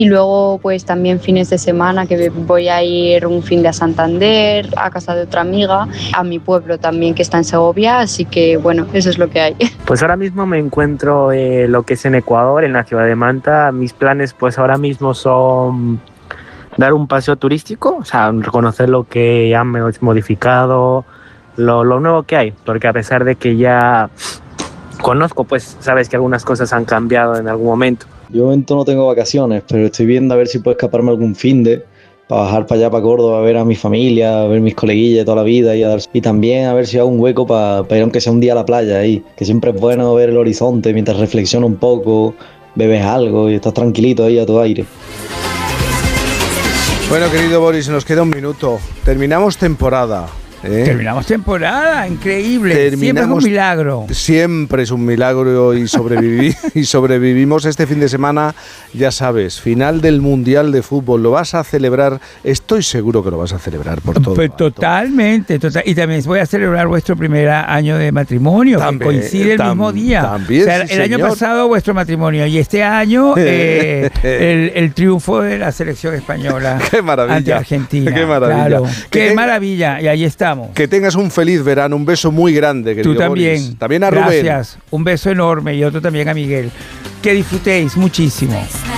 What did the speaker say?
Y luego pues también fines de semana que voy a ir un fin de a Santander, a casa de otra amiga, a mi pueblo también que está en Segovia, así que bueno, eso es lo que hay. Pues ahora mismo me encuentro lo que es en Ecuador, en la ciudad de Manta. Mis planes pues ahora mismo son dar un paseo turístico, o sea, reconocer lo que han modificado, lo nuevo que hay, porque a pesar de que ya conozco, pues sabes que algunas cosas han cambiado en algún momento. Yo de momento no tengo vacaciones, pero estoy viendo a ver si puedo escaparme algún finde para bajar para allá, para Córdoba, a ver a mi familia, a ver mis coleguillas de toda la vida y también a ver si hago un hueco para ir aunque sea un día a la playa ahí, que siempre es bueno ver el horizonte mientras reflexiono un poco, bebes algo y estás tranquilito ahí a tu aire. Bueno, querido Boris, nos queda un minuto. Terminamos temporada. Terminamos temporada, increíble. Siempre es un milagro. Siempre es un milagro y sobrevivimos este fin de semana, ya sabes, final del Mundial de Fútbol. Lo vas a celebrar, estoy seguro que lo vas a celebrar por todo. Pues totalmente. Y también voy a celebrar vuestro primer año de matrimonio, que coincide el mismo día. También, o sea, el año pasado vuestro matrimonio y este año el triunfo de la selección española. ¡Qué maravilla! Ante Argentina. ¡Qué maravilla! Claro. ¡Qué maravilla! Y ahí está. Que tengas un feliz verano, un beso muy grande, querido Tú también. Boris. También a Rubén. Gracias, un beso enorme y otro también a Miguel. Que disfrutéis muchísimo.